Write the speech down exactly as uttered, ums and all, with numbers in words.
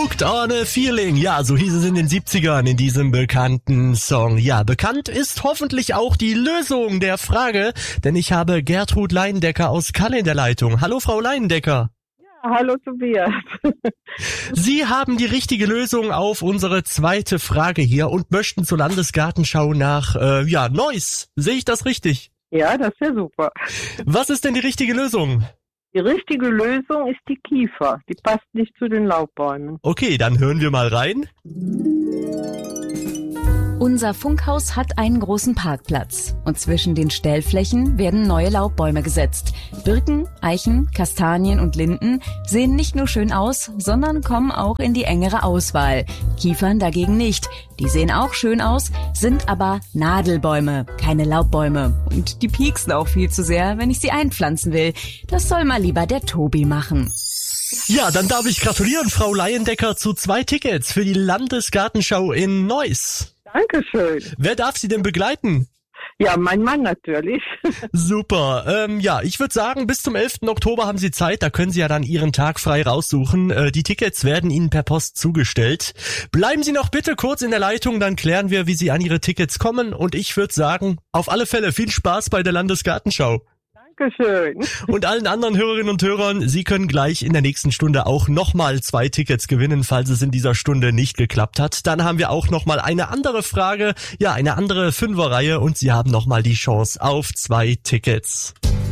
Hooked on a Feeling. Ja, so hieß es in den siebzigern in diesem bekannten Song. Ja, bekannt ist hoffentlich auch die Lösung der Frage, denn ich habe Gertrud Leindecker aus Kalle in der Leitung. Hallo, Frau Leindecker. Ja, hallo Tobias. Sie haben die richtige Lösung auf unsere zweite Frage hier und möchten zur Landesgartenschau nach, äh, ja, Neuss. Sehe ich das richtig? Ja, das ist ja super. Was ist denn die richtige Lösung? Die richtige Lösung ist die Kiefer. Die passt nicht zu den Laubbäumen. Okay, dann hören wir mal rein. Unser Funkhaus hat einen großen Parkplatz und zwischen den Stellflächen werden neue Laubbäume gesetzt. Birken, Eichen, Kastanien und Linden sehen nicht nur schön aus, sondern kommen auch in die engere Auswahl. Kiefern dagegen nicht. Die sehen auch schön aus, sind aber Nadelbäume, keine Laubbäume. Und die pieksen auch viel zu sehr, wenn ich sie einpflanzen will. Das soll mal lieber der Tobi machen. Ja, dann darf ich gratulieren, Frau Leindecker, zu zwei Tickets für die Landesgartenschau in Neuss. Dankeschön. Wer darf Sie denn begleiten? Ja, mein Mann natürlich. Super. Ähm, ja, ich würde sagen, bis zum elften Oktober haben Sie Zeit. Da können Sie ja dann Ihren Tag frei raussuchen. Äh, die Tickets werden Ihnen per Post zugestellt. Bleiben Sie noch bitte kurz in der Leitung, dann klären wir, wie Sie an Ihre Tickets kommen. Und ich würde sagen, auf alle Fälle viel Spaß bei der Landesgartenschau. Dankeschön. Und allen anderen Hörerinnen und Hörern, Sie können gleich in der nächsten Stunde auch nochmal zwei Tickets gewinnen, falls es in dieser Stunde nicht geklappt hat. Dann haben wir auch nochmal eine andere Frage, ja, eine andere Fünferreihe und Sie haben nochmal die Chance auf zwei Tickets.